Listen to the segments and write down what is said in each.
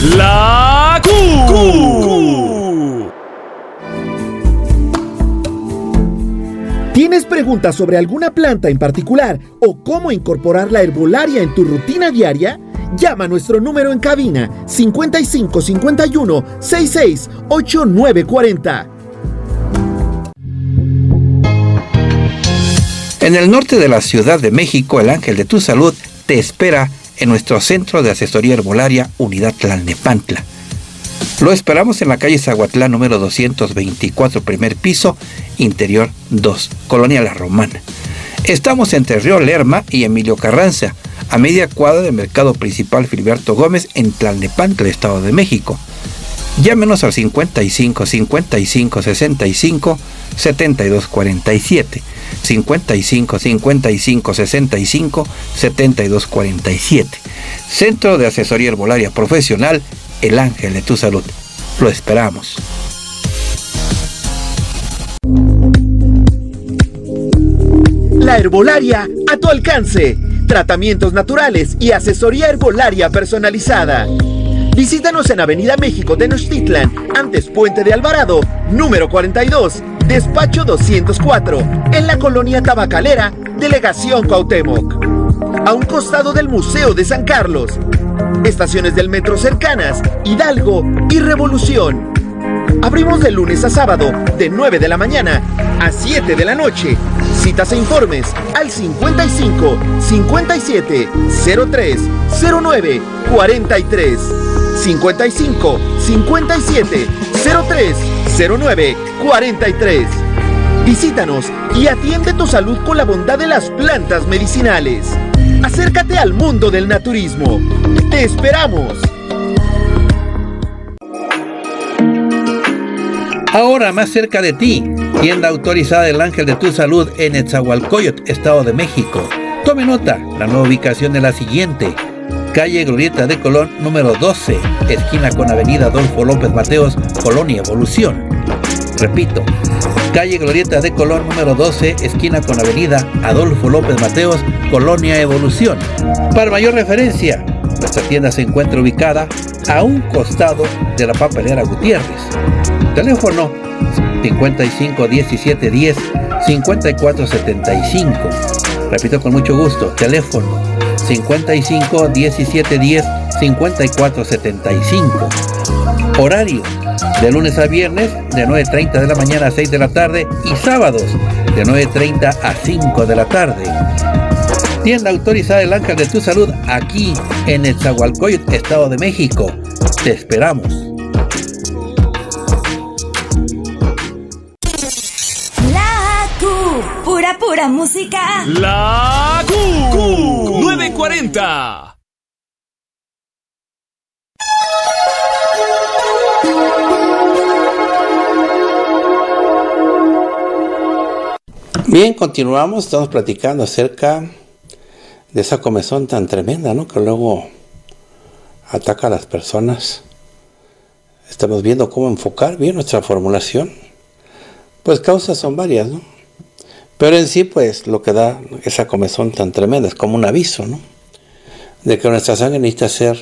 La Q. ¿Tienes preguntas sobre alguna planta en particular o cómo incorporar la herbolaria en tu rutina diaria? Llama a nuestro número en cabina 55 51 66 8940. En el norte de la Ciudad de México, el Ángel de tu Salud te espera en nuestro Centro de Asesoría Herbolaria Unidad Tlalnepantla. Lo esperamos en la calle Zaguatlán número 224, primer piso, interior 2, Colonia La Romana. Estamos entre Río Lerma y Emilio Carranza, a media cuadra del Mercado Principal Filiberto Gómez en Tlalnepantla, Estado de México. Llámenos al 55 55 65 72 47. 55 55 65 72 47. Centro de Asesoría Herbolaria Profesional, El Ángel de tu Salud. Lo esperamos. La herbolaria a tu alcance. Tratamientos naturales y asesoría herbolaria personalizada. Visítanos en Avenida México Tenochtitlan, antes Puente de Alvarado, número 42, despacho 204, en la colonia Tabacalera, Delegación Cuauhtémoc. A un costado del Museo de San Carlos. Estaciones del metro cercanas, Hidalgo y Revolución. Abrimos de lunes a sábado, de 9 de la mañana a 7 de la noche. Citas e informes al 55 57 03 09 43. 55 57 03 09 43. Visítanos y atiende tu salud con la bondad de las plantas medicinales. Acércate al mundo del naturismo. ¡Te esperamos! Ahora más cerca de ti, tienda autorizada del Ángel de tu Salud en Netzahualcóyotl, Estado de México. Tome nota, la nueva ubicación es la siguiente: calle Glorieta de Colón número 12, esquina con avenida Adolfo López Mateos, Colonia Evolución. Repito, calle Glorieta de Colón número 12, esquina con avenida Adolfo López Mateos, Colonia Evolución. Para mayor referencia, nuestra tienda se encuentra ubicada a un costado de la papelera Gutiérrez. Teléfono 55 17 10 54 75. Repito con mucho gusto, teléfono 55 17 10 54 75. Horario de lunes a viernes de 9:30 de la mañana a 6 de la tarde y sábados de 9:30 a 5 de la tarde. Tienda autorizada El Ángel de tu Salud aquí en Netzahualcóyotl, Estado de México. Te esperamos. La Q, pura música. La Q 940. Bien, continuamos, estamos platicando acerca de esa comezón tan tremenda, ¿no? Que luego ataca a las personas. Estamos viendo cómo enfocar bien nuestra formulación. Pues causas son varias, ¿no? Pero en sí, pues, lo que da esa comezón tan tremenda es como un aviso, ¿no? De que nuestra sangre necesita ser,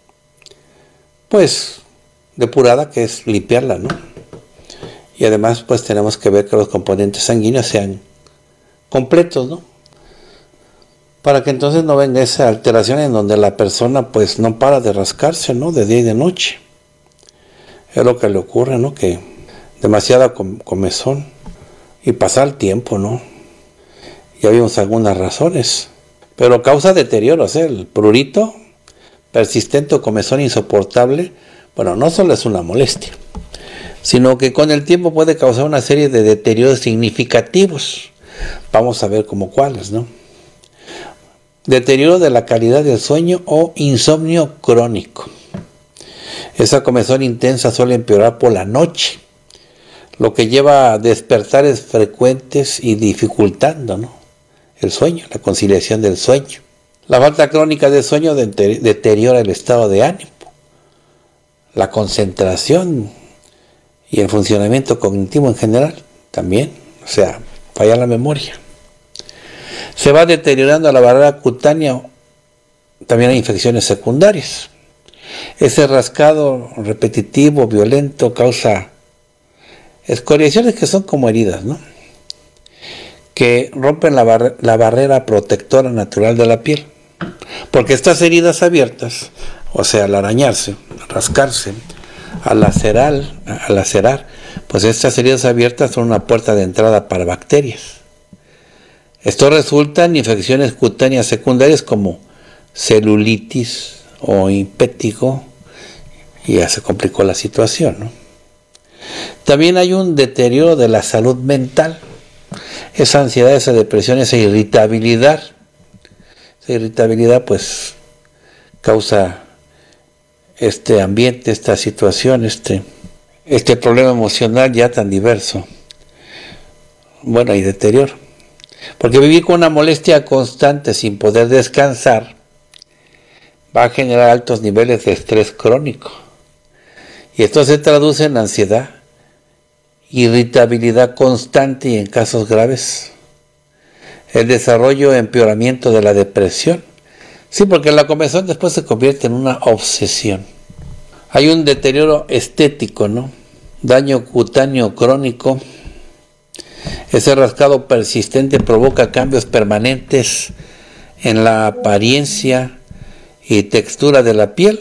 pues, depurada, que es limpiarla, ¿no? Y además, pues, tenemos que ver que los componentes sanguíneos sean completos, ¿no? Para que entonces no venga esa alteración en donde la persona, pues, no para de rascarse, ¿no? De día y de noche. Es lo que le ocurre, ¿no? Que demasiada comezón y pasa el tiempo, ¿no? Ya vimos algunas razones, pero causa deterioros, ¿eh? El prurito persistente o comezón insoportable, bueno, no solo es una molestia, sino que con el tiempo puede causar una serie de deterioros significativos. Vamos a ver como cuáles, ¿no? Deterioro de la calidad del sueño o insomnio crónico. Esa comezón intensa suele empeorar por la noche, lo que lleva a despertares frecuentes y dificultando, ¿no? El sueño, la conciliación del sueño. La falta crónica de sueño deteriora el estado de ánimo, la concentración y el funcionamiento cognitivo en general también, o sea, falla la memoria. Se va deteriorando la barrera cutánea, también hay infecciones secundarias. Ese rascado repetitivo, violento, causa escoriaciones que son como heridas, ¿no? Que rompen la barrera protectora natural de la piel. Porque estas heridas abiertas, o sea, al arañarse, rascarse, al lacerar, pues estas heridas abiertas son una puerta de entrada para bacterias. Esto resulta en infecciones cutáneas secundarias como celulitis o impétigo, y ya se complicó la situación, ¿no? También hay un deterioro de la salud mental, esa ansiedad, esa depresión, esa irritabilidad. Esa irritabilidad pues causa este ambiente, esta situación, este problema emocional ya tan diverso. Bueno, hay deterioro. Porque vivir con una molestia constante sin poder descansar va a generar altos niveles de estrés crónico. Y esto se traduce en ansiedad, irritabilidad constante y en casos graves, el desarrollo, empeoramiento de la depresión. Sí, porque la comezón después se convierte en una obsesión. Hay un deterioro estético, ¿no? Daño cutáneo crónico. Ese rascado persistente provoca cambios permanentes en la apariencia y textura de la piel,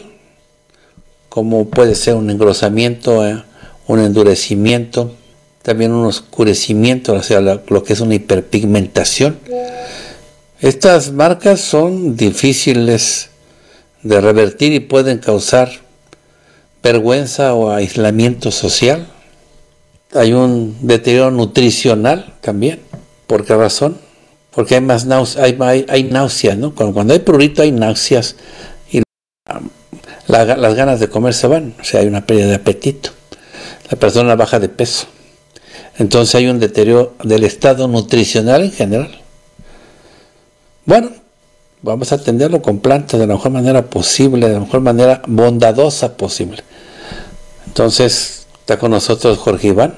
como puede ser un engrosamiento, un endurecimiento, también un oscurecimiento, o sea, lo que es una hiperpigmentación. Estas marcas son difíciles de revertir y pueden causar vergüenza o aislamiento social. Hay un deterioro nutricional también. ¿Por qué razón? Porque hay más hay náuseas, ¿no? Cuando hay prurito hay náuseas y las ganas de comer se van, o sea, hay una pérdida de apetito. La persona baja de peso. Entonces hay un deterioro del estado nutricional en general. Bueno, vamos a atenderlo con plantas de la mejor manera posible, de la mejor manera bondadosa posible. Entonces, está con nosotros Jorge Iván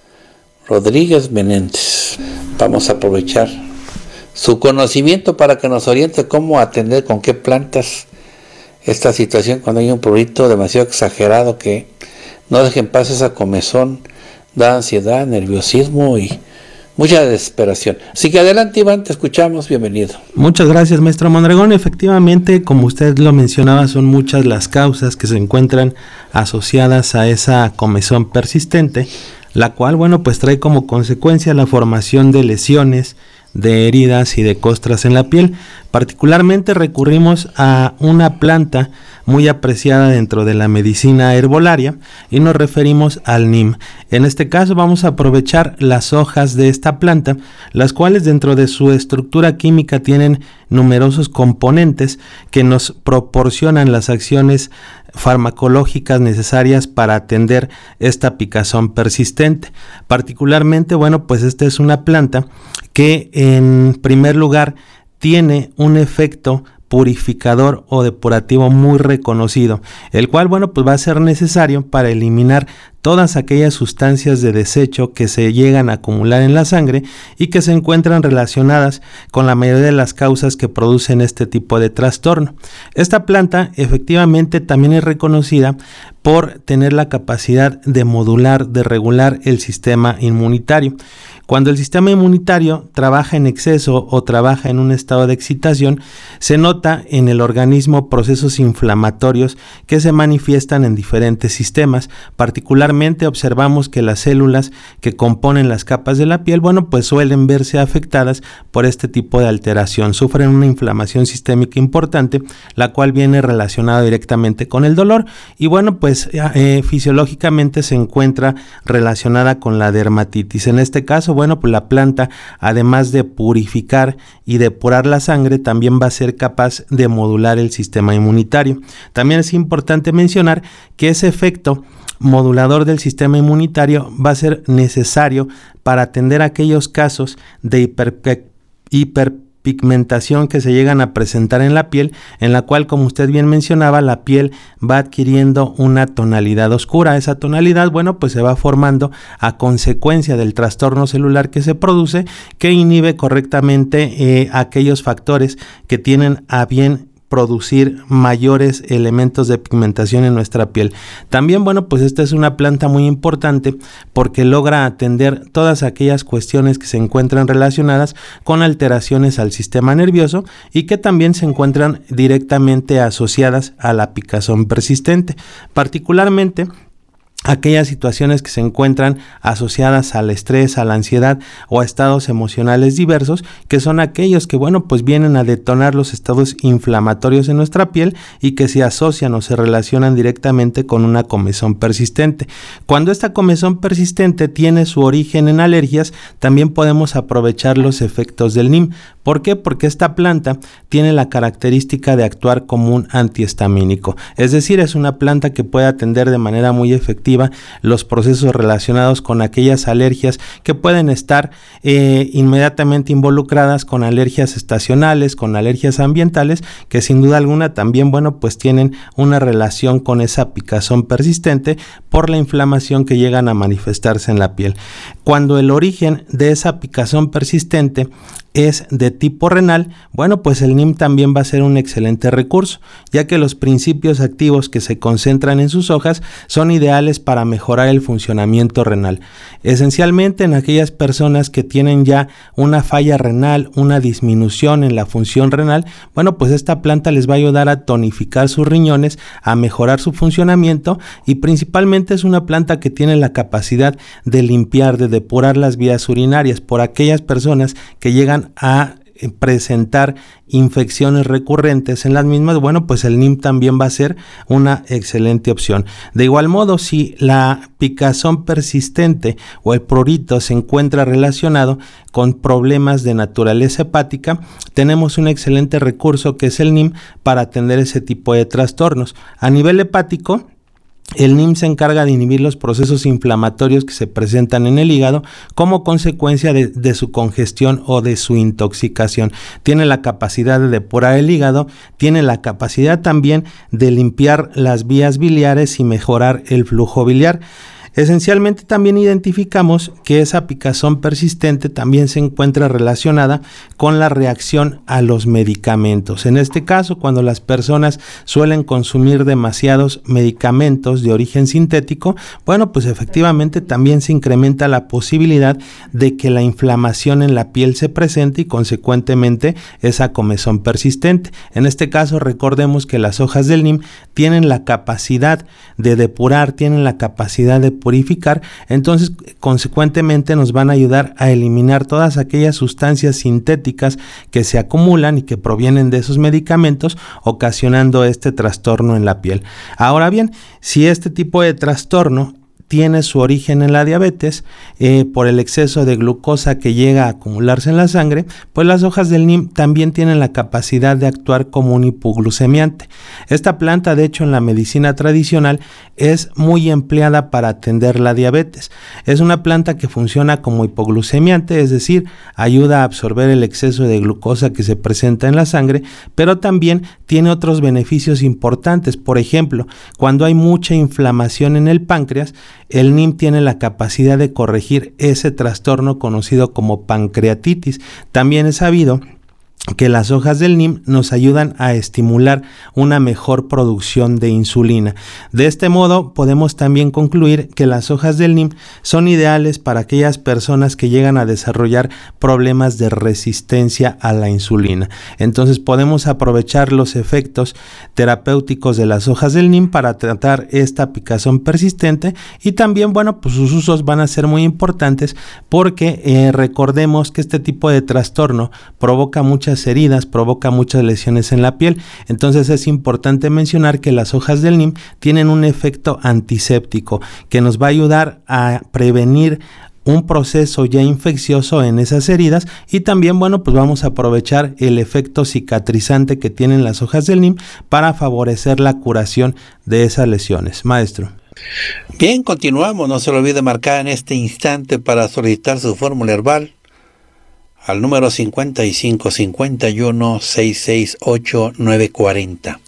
Rodríguez Menéndez. Vamos a aprovechar su conocimiento para que nos oriente cómo atender, con qué plantas, esta situación cuando hay un prurito demasiado exagerado que no deje en paz esa comezón, da ansiedad, nerviosismo y mucha desesperación. Así que adelante, Iván, te escuchamos, bienvenido. Muchas gracias, maestro Mondragón. Efectivamente, como usted lo mencionaba, son muchas las causas que se encuentran asociadas a esa comezón persistente, la cual, bueno, pues trae como consecuencia la formación de lesiones, de heridas y de costras en la piel. Particularmente recurrimos a una planta muy apreciada dentro de la medicina herbolaria y nos referimos al neem. En este caso vamos a aprovechar las hojas de esta planta, las cuales dentro de su estructura química tienen numerosos componentes que nos proporcionan las acciones farmacológicas necesarias para atender esta picazón persistente. Particularmente, bueno, pues esta es una planta que en primer lugar tiene un efecto purificador o depurativo muy reconocido, el cual, bueno, pues va a ser necesario para eliminar todas aquellas sustancias de desecho que se llegan a acumular en la sangre y que se encuentran relacionadas con la mayoría de las causas que producen este tipo de trastorno. Esta planta efectivamente también es reconocida por tener la capacidad de modular, de regular el sistema inmunitario. Cuando el sistema inmunitario trabaja en exceso o trabaja en un estado de excitación, se nota en el organismo procesos inflamatorios que se manifiestan en diferentes sistemas. Particularmente observamos que las células que componen las capas de la piel, bueno, pues suelen verse afectadas por este tipo de alteración. Sufren una inflamación sistémica importante, la cual viene relacionada directamente con el dolor y, bueno, pues fisiológicamente se encuentra relacionada con la dermatitis. En este caso, bueno, pues la planta, además de purificar y depurar la sangre, también va a ser capaz de modular el sistema inmunitario. También es importante mencionar que ese efecto modulador del sistema inmunitario va a ser necesario para atender aquellos casos de hiperpigmentación que se llegan a presentar en la piel, en la cual, como usted bien mencionaba, la piel va adquiriendo una tonalidad oscura. Esa tonalidad, bueno, pues se va formando a consecuencia del trastorno celular que se produce, que inhibe correctamente aquellos factores que tienen a bien producir mayores elementos de pigmentación en nuestra piel. También, bueno, pues esta es una planta muy importante porque logra atender todas aquellas cuestiones que se encuentran relacionadas con alteraciones al sistema nervioso y que también se encuentran directamente asociadas a la picazón persistente, particularmente aquellas situaciones que se encuentran asociadas al estrés, a la ansiedad o a estados emocionales diversos, que son aquellos que, bueno, pues vienen a detonar los estados inflamatorios en nuestra piel y que se asocian o se relacionan directamente con una comezón persistente. Cuando esta comezón persistente tiene su origen en alergias, también podemos aprovechar los efectos del NIM. ¿Por qué? Porque esta planta tiene la característica de actuar como un antihistamínico, es decir, es una planta que puede atender de manera muy efectiva los procesos relacionados con aquellas alergias que pueden estar inmediatamente involucradas con alergias estacionales, con alergias ambientales, que sin duda alguna también, bueno, pues tienen una relación con esa picazón persistente por la inflamación que llegan a manifestarse en la piel. Cuando el origen de esa picazón persistente es de tipo renal, bueno, pues el NIM también va a ser un excelente recurso, ya que los principios activos que se concentran en sus hojas son ideales para mejorar el funcionamiento renal. Esencialmente en aquellas personas que tienen ya una falla renal, una disminución en la función renal, bueno, pues esta planta les va a ayudar a tonificar sus riñones, a mejorar su funcionamiento y principalmente es una planta que tiene la capacidad de limpiar, de depurar las vías urinarias por aquellas personas que llegan a presentar infecciones recurrentes en las mismas. Bueno, pues el NIM también va a ser una excelente opción. De igual modo, si la picazón persistente o el prurito se encuentra relacionado con problemas de naturaleza hepática, tenemos un excelente recurso que es el NIM para atender ese tipo de trastornos. A nivel hepático, el NIM se encarga de inhibir los procesos inflamatorios que se presentan en el hígado como consecuencia de su congestión o de su intoxicación. Tiene la capacidad de depurar el hígado, tiene la capacidad también de limpiar las vías biliares y mejorar el flujo biliar. Esencialmente también identificamos que esa picazón persistente también se encuentra relacionada con la reacción a los medicamentos. En este caso, cuando las personas suelen consumir demasiados medicamentos de origen sintético, bueno, pues efectivamente también se incrementa la posibilidad de que la inflamación en la piel se presente y consecuentemente esa comezón persistente. En este caso, recordemos que las hojas del NIM tienen la capacidad de depurar, tienen la capacidad de purificar, entonces consecuentemente nos van a ayudar a eliminar todas aquellas sustancias sintéticas que se acumulan y que provienen de esos medicamentos, ocasionando este trastorno en la piel. Ahora bien, si este tipo de trastorno tiene su origen en la diabetes, por el exceso de glucosa que llega a acumularse en la sangre, pues las hojas del NIM también tienen la capacidad de actuar como un hipoglucemiante. Esta planta, de hecho, en la medicina tradicional es muy empleada para atender la diabetes. Es una planta que funciona como hipoglucemiante, es decir, ayuda a absorber el exceso de glucosa que se presenta en la sangre, pero también tiene otros beneficios importantes. Por ejemplo, cuando hay mucha inflamación en el páncreas, el NIM tiene la capacidad de corregir ese trastorno conocido como pancreatitis. También es sabido que las hojas del NIM nos ayudan a estimular una mejor producción de insulina. De este modo, podemos también concluir que las hojas del NIM son ideales para aquellas personas que llegan a desarrollar problemas de resistencia a la insulina. Entonces, podemos aprovechar los efectos terapéuticos de las hojas del NIM para tratar esta picazón persistente y también, bueno, pues sus usos van a ser muy importantes porque recordemos que este tipo de trastorno provoca muchas heridas, provoca muchas lesiones en la piel. Entonces es importante mencionar que las hojas del NIM tienen un efecto antiséptico que nos va a ayudar a prevenir un proceso ya infeccioso en esas heridas y también, bueno, pues vamos a aprovechar el efecto cicatrizante que tienen las hojas del NIM para favorecer la curación de esas lesiones. Maestro. Bien, continuamos. No se lo olvide marcar en este instante para solicitar su fórmula herbal al número 55 51 668 940.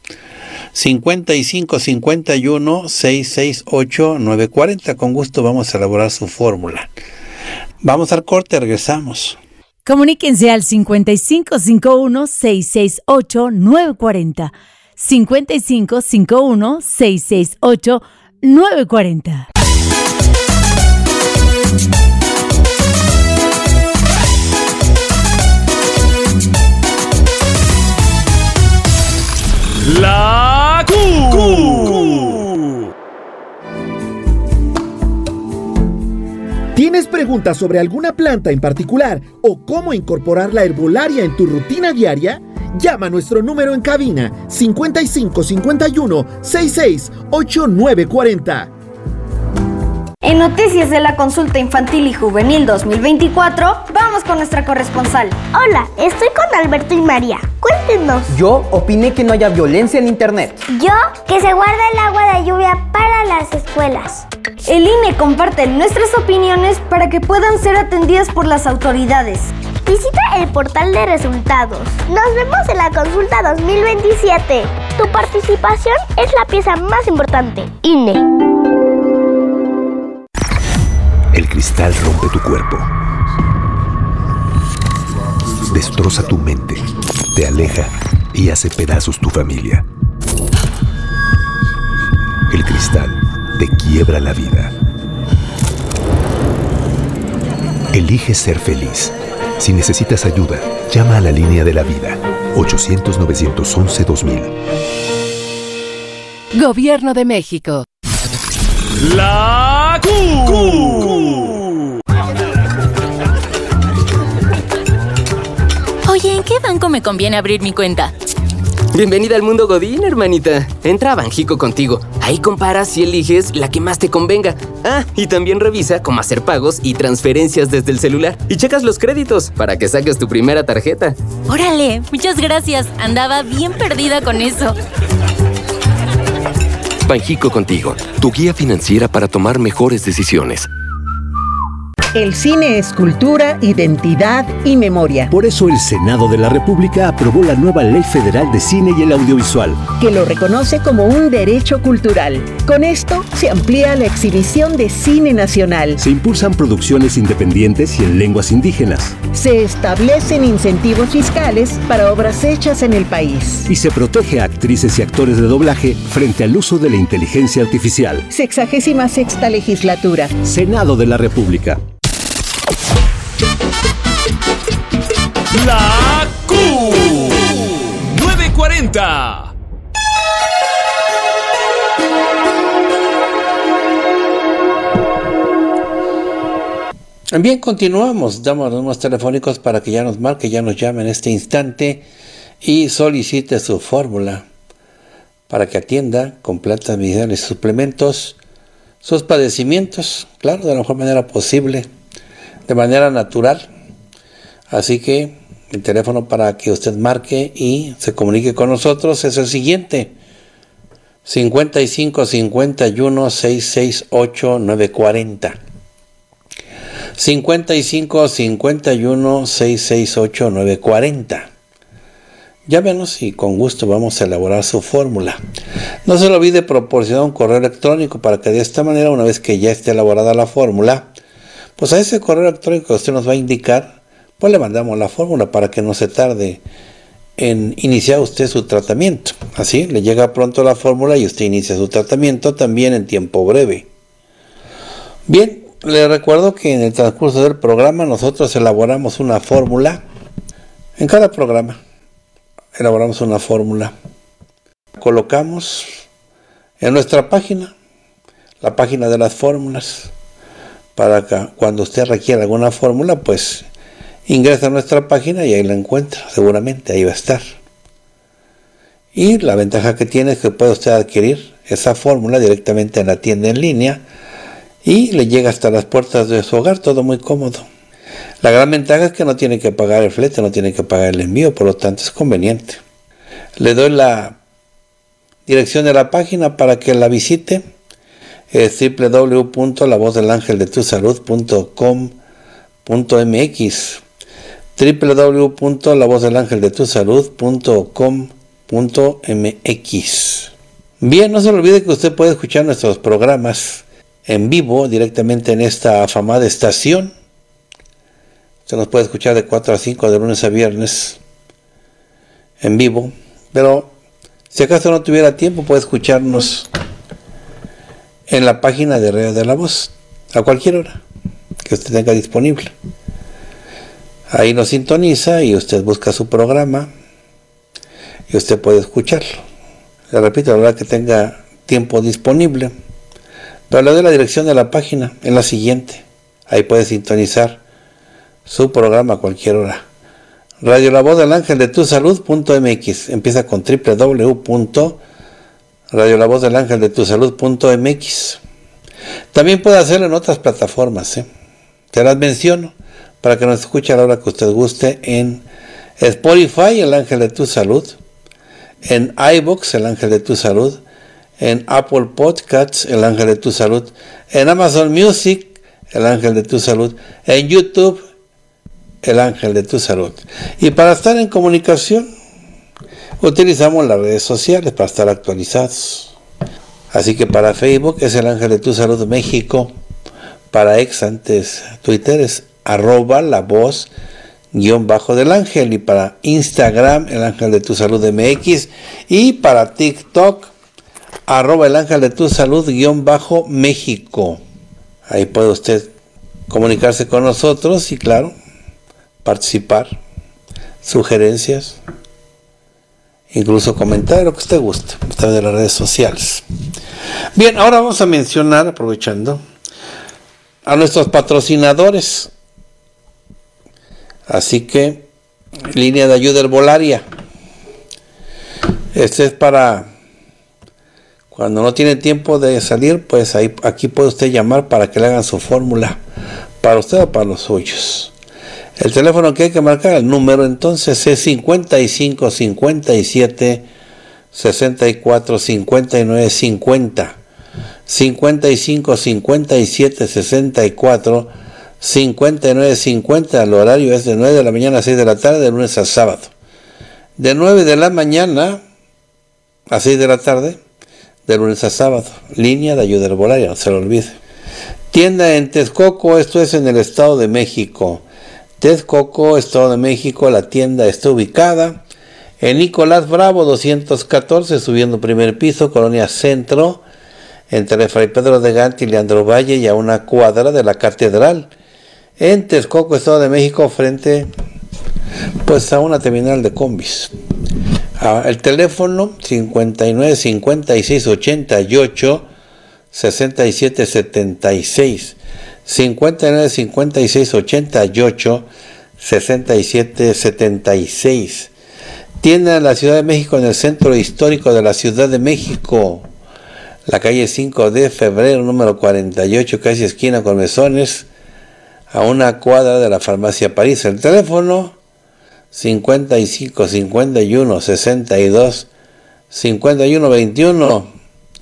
55 51 668 940. Con gusto vamos a elaborar su fórmula. Vamos al corte, regresamos. Comuníquense al 5551-668-940. 5551-668-940. La Q. ¿Tienes preguntas sobre alguna planta en particular o cómo incorporar la herbolaria en tu rutina diaria? Llama a nuestro número en cabina 5551 668940. En Noticias de la Consulta Infantil y Juvenil 2024, vamos con nuestra corresponsal. Hola, estoy con Alberto y María. Cuéntenos. Yo opiné que no haya violencia en internet. Yo, que se guarda el agua de lluvia para las escuelas. El INE comparte nuestras opiniones para que puedan ser atendidas por las autoridades. Visita el portal de resultados. Nos vemos en la consulta 2027. Tu participación es la pieza más importante. INE. El cristal rompe tu cuerpo, destroza tu mente, te aleja y hace pedazos tu familia. El cristal te quiebra la vida. Elige ser feliz. Si necesitas ayuda, llama a la línea de la vida, 800-911-2000. Gobierno de México. La Q. Oye, ¿en qué banco me conviene abrir mi cuenta? Bienvenida al mundo Godín, hermanita. Entra a Banjico Contigo. Ahí comparas y eliges la que más te convenga. Ah, y también revisa cómo hacer pagos y transferencias desde el celular. Y checas los créditos para que saques tu primera tarjeta. ¡Órale! Muchas gracias. Andaba bien perdida con eso. Banjico Contigo, tu guía financiera para tomar mejores decisiones. El cine es cultura, identidad y memoria. Por eso el Senado de la República aprobó la nueva Ley Federal de Cine y el Audiovisual, que lo reconoce como un derecho cultural. Con esto se amplía la exhibición de cine nacional. Se impulsan producciones independientes y en lenguas indígenas. Se establecen incentivos fiscales para obras hechas en el país. Y se protege a actrices y actores de doblaje frente al uso de la inteligencia artificial. 66ª legislatura. Senado de la República. La Q. 940. Bien, continuamos. Damos los números telefónicos para que ya nos marque, ya nos llame en este instante y solicite su fórmula para que atienda con plantas medicinales y suplementos sus padecimientos, claro, de la mejor manera posible, de manera natural. Así que el teléfono para que usted marque y se comunique con nosotros es el siguiente: 55 51 668 940. 55 51 668 940. Llámenos y con gusto vamos a elaborar su fórmula. No se le olvide proporcionar un correo electrónico para que de esta manera, una vez que ya esté elaborada la fórmula, pues a ese correo electrónico que usted nos va a indicar, pues le mandamos la fórmula para que no se tarde en iniciar usted su tratamiento. Así le llega pronto la fórmula y usted inicia su tratamiento también en tiempo breve. Bien, le recuerdo que en el transcurso del programa nosotros elaboramos una fórmula. En cada programa elaboramos una fórmula. Colocamos en nuestra página, la página de las fórmulas, para que cuando usted requiera alguna fórmula, pues ingresa a nuestra página y ahí la encuentra, seguramente ahí va a estar. Y la ventaja que tiene es que puede usted adquirir esa fórmula directamente en la tienda en línea y le llega hasta las puertas de su hogar, todo muy cómodo. La gran ventaja es que no tiene que pagar el flete, no tiene que pagar el envío, por lo tanto es conveniente. Le doy la dirección de la página para que la visite. Es www.lavozdelangeldetusalud.com.mx, www.lavozdelangeldetusalud.com.mx. Bien, no se le olvide que usted puede escuchar nuestros programas en vivo directamente en esta afamada estación. Usted nos puede escuchar de 4 a 5 de lunes a viernes en vivo, pero si acaso no tuviera tiempo puede escucharnos en la página de Radio de la Voz a cualquier hora que usted tenga disponible. Ahí nos sintoniza y usted busca su programa y usted puede escucharlo. Le repito, a la hora que tenga tiempo disponible, pero le doy la dirección de la página, en la siguiente. Ahí puede sintonizar su programa a cualquier hora. Radio La Voz del Ángel de tu Salud.mx. Empieza con www.radiolavozdelangeldetusalud.mx. También puede hacerlo en otras plataformas, Te las menciono para que nos escuche a la hora que usted guste en Spotify, El Ángel de tu Salud, en iVoox, El Ángel de tu Salud, en Apple Podcasts, El Ángel de tu Salud, en Amazon Music, El Ángel de tu Salud, en YouTube, El Ángel de tu Salud. Y para estar en comunicación, utilizamos las redes sociales para estar actualizados. Así que para Facebook es El Ángel de tu Salud México, para ex antes Twitter es @lavoz_del ángel, y para Instagram El Ángel de tu Salud MX, y para TikTok @El Ángel de tu Salud _México. Ahí puede usted comunicarse con nosotros y claro, participar, sugerencias, incluso comentar lo que usted guste a través de las redes sociales. Bien, ahora vamos a mencionar, aprovechando, a nuestros patrocinadores. Así que, línea de ayuda herbolaria. Este es para cuando no tiene tiempo de salir, pues aquí puede usted llamar para que le hagan su fórmula, para usted o para los suyos. El teléfono que hay que marcar, el número entonces es 55 57 64 59 50. 55 57 64 59 50. El horario es de 9 de la mañana a 6 de la tarde, de lunes a sábado. De 9 de la mañana a 6 de la tarde, de lunes a sábado. Línea de ayuda herbolaria, no se lo olvide. Tienda en Texcoco, esto es en el Estado de México. Texcoco, Estado de México, la tienda está ubicada en Nicolás Bravo 214, subiendo primer piso, Colonia Centro, entre Fray Pedro de Gante y Leandro Valle, y a una cuadra de la Catedral, en Texcoco, Estado de México, frente pues a una terminal de combis. El teléfono 59 56 88 67 76. 59 56 88 67 76. Tienda en la Ciudad de México, en el Centro Histórico de la Ciudad de México, la calle 5 de febrero, número 48, casi esquina con Mesones, a una cuadra de la Farmacia París. El teléfono 55 51 62 51 21.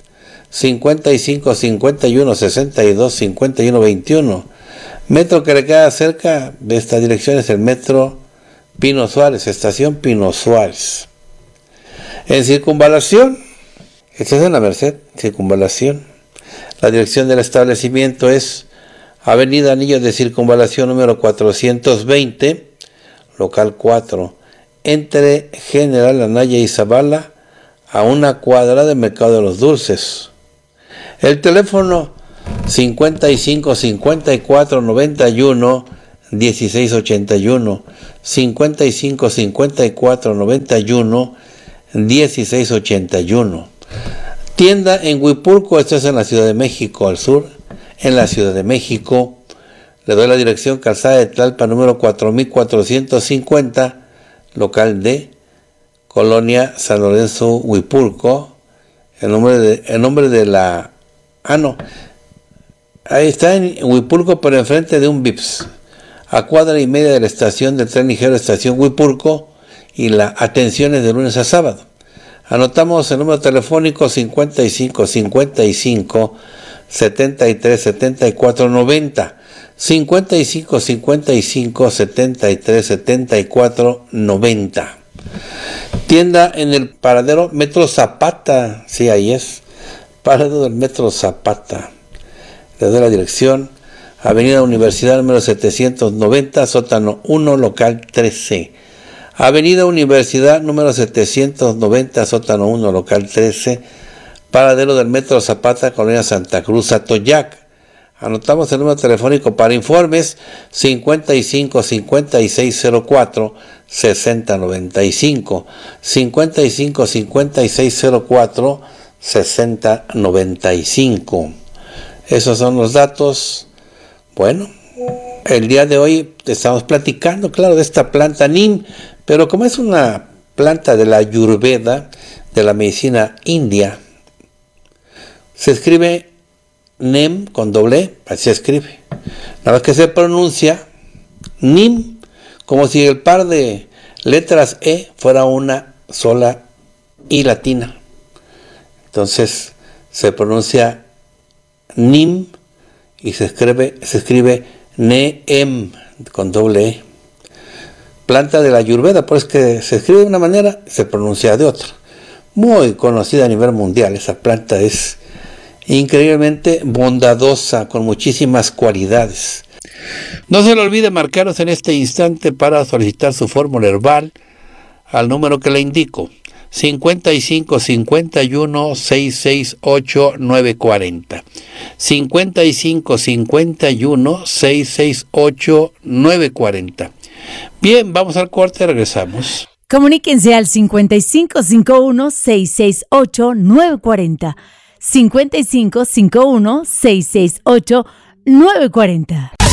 55 51 62 51 21. Metro que le queda cerca de esta dirección es el Metro Pino Suárez, estación Pino Suárez. En Circunvalación, esta es en la Merced, Circunvalación. La dirección del establecimiento es Avenida Anillos de Circunvalación número 420, local 4, entre General Anaya y Zavala, a una cuadra del Mercado de los Dulces. El teléfono 55 54 91 16 81. 55 54 91 16 81. Tienda en Huipulco, esto es en la Ciudad de México, al sur, en la Ciudad de México. Le doy la dirección: Calzada de Tlalpan número 4450, local D, Colonia San Lorenzo, Huipulco. El nombre de la... ahí está en Huipulco, pero enfrente de un Vips, a cuadra y media de la estación del tren ligero estación Huipulco, y la atención es de lunes a sábado. Anotamos el número telefónico 55 55 73 74 90. 55 55 73 74 90. Tienda en el paradero Metro Zapata, sí, ahí es, paradero del Metro Zapata. Le doy la dirección: Avenida Universidad número 790, sótano 1, local 13. Avenida Universidad número 790, sótano 1, local 13, paradero del Metro Zapata, Colonia Santa Cruz, Atoyac. Anotamos el número telefónico para informes 55 5604 6095, 55 5604 6095. Esos son los datos. Bueno, el día de hoy estamos platicando, claro, de esta planta NIM, pero como es una planta de la Ayurveda, de la medicina india, se escribe NEM con doble E, así se escribe. Nada más que se pronuncia NIM, como si el par de letras E fuera una sola I latina. Entonces se pronuncia NIM y se escribe NEM con doble E. Planta de la Ayurveda, pues que se escribe de una manera y se pronuncia de otra. Muy conocida a nivel mundial. Esa planta es increíblemente bondadosa, con muchísimas cualidades. No se le olvide marcaros en este instante para solicitar su fórmula herbal al número que le indico: 55 51 668 940. 55 51 668 940. Bien, vamos al corte, regresamos. Comuníquense al 55 51 668 940. 55 51 668 940.